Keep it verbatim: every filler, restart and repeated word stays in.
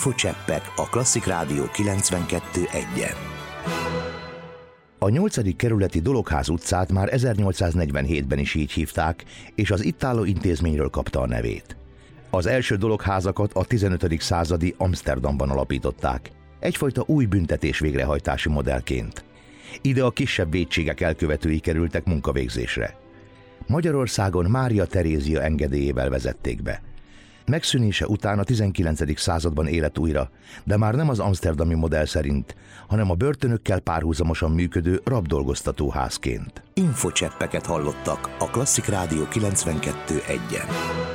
Infocseppek a Klasszik Rádió kilencvenkettő egyen. A nyolcadik kerületi Dologház utcát már ezernyolcszáznegyvenhétben is így hívták, és az itt álló intézményről kapta a nevét. Az első dologházakat a tizenötödik századi Amsterdamban alapították, egyfajta új büntetés végrehajtási modellként. Ide a kisebb vétségek elkövetői kerültek munkavégzésre. Magyarországon Mária Terézia engedélyével vezették be. Megszűnése után a tizenkilencedik században élet újra, de már nem az amszterdami modell szerint, hanem a börtönökkel párhuzamosan működő rabdolgoztatóházként. Infocseppeket hallottak a Klasszik Rádió kilencvenkettő egyen.